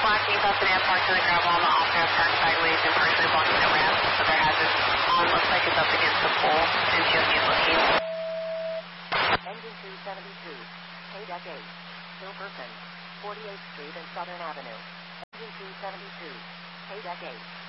flashing up and parked to the gravel on the off-ramp, turned sideways and partially blocking the ramp. So there hasn't, looks like it's up against the pole and Jody's looking. Engine 272, K-Deck 8, Hilperson, 48th Street and Southern Avenue. Engine 272, K-Deck 8.